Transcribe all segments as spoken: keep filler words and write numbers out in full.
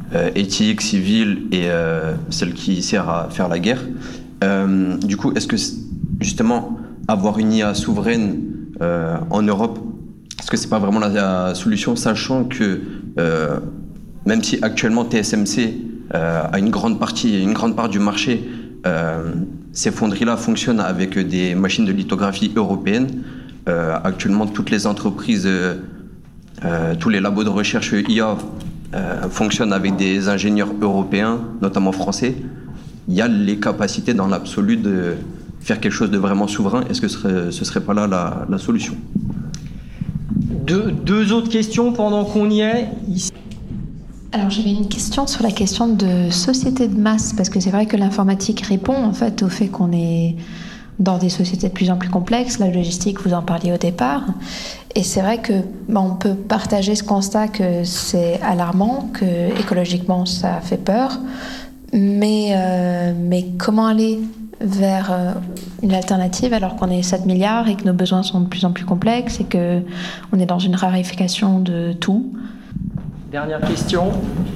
euh, éthique, civile et euh, celle qui sert à faire la guerre. Euh, du coup, est-ce que justement avoir une I A souveraine euh, en Europe, est-ce que c'est pas vraiment la, la solution, sachant que euh, même si actuellement T S M C euh, a une grande partie, une grande part du marché, euh, ces fonderies-là fonctionnent avec des machines de lithographie européennes. Euh, actuellement, toutes les entreprises, euh, euh, tous les labos de recherche I A euh, fonctionnent avec des ingénieurs européens, notamment français. Il y a les capacités dans l'absolu de faire quelque chose de vraiment souverain. Est-ce que ce serait, ce serait pas là la, la solution ? Deux, deux autres questions pendant qu'on y est. Ici. Alors j'avais une question sur la question de société de masse, parce que c'est vrai que l'informatique répond en fait au fait qu'on est dans des sociétés de plus en plus complexes. La logistique, vous en parliez au départ, et c'est vrai que bah, on peut partager ce constat que c'est alarmant, que écologiquement ça fait peur, mais euh, mais comment aller vers euh, une alternative alors qu'on est sept milliards et que nos besoins sont de plus en plus complexes et que on est dans une raréfaction de tout. Dernière question.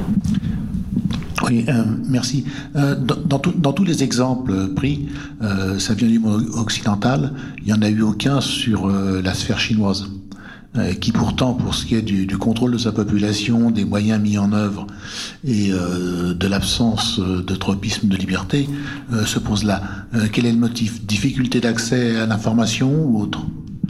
Oui, euh, merci. Euh, dans, dans, tout, dans tous les exemples pris, euh, ça vient du monde occidental, il n'y en a eu aucun sur euh, la sphère chinoise, euh, qui pourtant, pour ce qui est du, du contrôle de sa population, des moyens mis en œuvre et euh, de l'absence de tropisme de liberté, euh, se pose là. Euh, quel est le motif ? Difficulté d'accès à l'information ou autre ?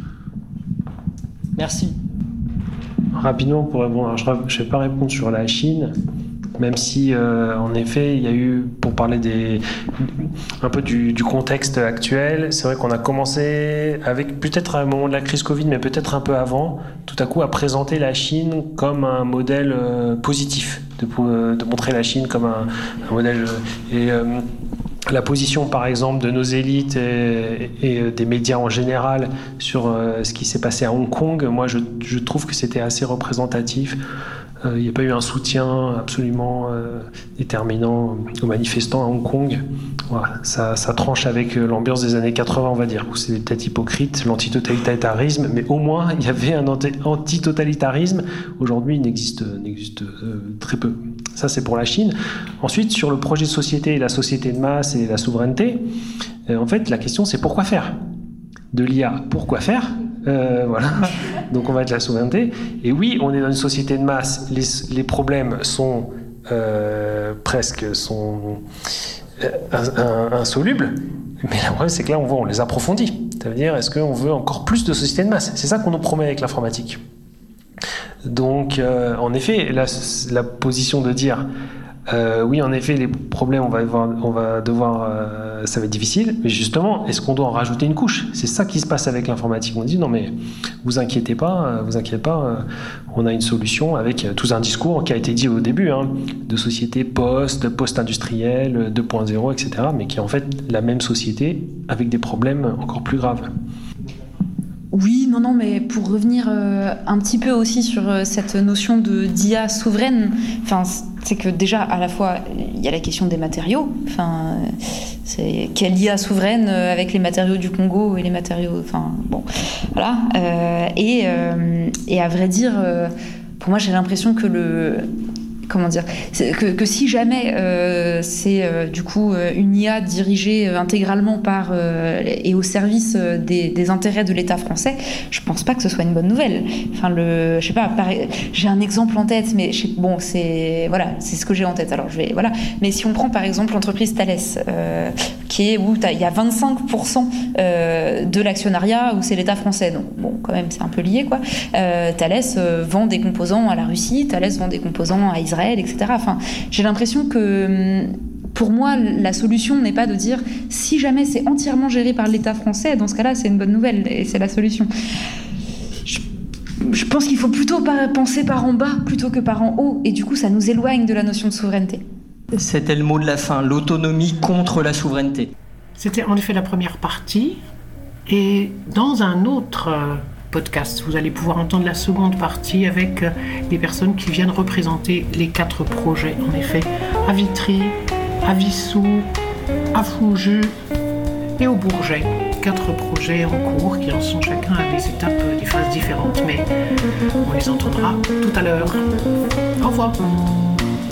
Merci. Rapidement, pour répondre, je ne vais pas répondre sur la Chine, même si, euh, en effet, il y a eu, pour parler des, un peu du, du contexte actuel, c'est vrai qu'on a commencé, avec peut-être à un moment de la crise Covid, mais peut-être un peu avant, tout à coup à présenter la Chine comme un modèle euh, positif, de, de montrer la Chine comme un, un modèle... Et, euh, la position, par exemple, de nos élites et, et des médias en général sur euh, ce qui s'est passé à Hong Kong, moi, je, je trouve que c'était assez représentatif. Il euh, n'y a pas eu un soutien absolument euh, déterminant aux manifestants à Hong Kong. Voilà, ça, ça tranche avec l'ambiance des années quatre-vingts, on va dire, où c'est peut-être hypocrite, l'antitotalitarisme, mais au moins, il y avait un antitotalitarisme. Aujourd'hui, il n'existe, n'existe euh, très peu. Ça, c'est pour la Chine. Ensuite, sur le projet de société, la société de masse et la souveraineté, euh, en fait, la question, c'est pourquoi faire ? De l'I A, pourquoi faire ? Euh, voilà. Donc, on va être la souveraineté. Et oui, on est dans une société de masse. Les, les problèmes sont euh, presque sont, euh, insolubles. Mais le problème, c'est que là, on, voit, on les approfondit. Ça veut dire, est-ce qu'on veut encore plus de sociétés de masse ? C'est ça qu'on nous promet avec l'informatique. Donc, euh, en effet, la, la position de dire euh, oui, en effet, les problèmes, on va devoir, on va devoir euh, ça va être difficile, mais justement, est-ce qu'on doit en rajouter une couche ? C'est ça qui se passe avec l'informatique. On dit non, mais vous inquiétez pas, vous inquiétez pas, euh, on a une solution avec tout un discours qui a été dit au début, hein, de société post, post-industrielle, deux point zéro, et cetera, mais qui est en fait la même société avec des problèmes encore plus graves. Oui, non, non, mais pour revenir euh, un petit peu aussi sur euh, cette notion de d'I A souveraine, enfin, c'est que déjà, à la fois, il y a la question des matériaux. Enfin, c'est quelle I A souveraine euh, avec les matériaux du Congo et les matériaux, enfin, bon, voilà. Euh, et, euh, et à vrai dire, euh, pour moi, j'ai l'impression que le Comment dire que, que si jamais euh, c'est euh, du coup euh, une I A dirigée euh, intégralement par euh, et au service euh, des, des intérêts de l'État français, je pense pas que ce soit une bonne nouvelle. Enfin, le, je sais pas, pareil, j'ai un exemple en tête, mais je sais, bon, c'est voilà, c'est ce que j'ai en tête. Alors je vais voilà. Mais si on prend par exemple l'entreprise Thales, euh, qui est où il y a vingt-cinq pour cent euh, de l'actionnariat où c'est l'État français, donc bon, quand même, c'est un peu lié, quoi. Euh, Thales euh, vend des composants à la Russie, Thales vend des composants à Israël, et cetera. Enfin, j'ai l'impression que pour moi, la solution n'est pas de dire si jamais c'est entièrement géré par l'État français, dans ce cas-là, c'est une bonne nouvelle et c'est la solution. Je, je pense qu'il faut plutôt penser par en bas plutôt que par en haut, et du coup, ça nous éloigne de la notion de souveraineté. C'était le mot de la fin, l'autonomie contre la souveraineté. C'était en effet la première partie, et dans un autre podcast, vous allez pouvoir entendre la seconde partie avec les personnes qui viennent représenter les quatre projets, en effet, à Vitry, à Vissou, à Foujus et au Bourget. Quatre projets en cours qui en sont chacun à des étapes, des phases différentes, mais on les entendra tout à l'heure. Au revoir.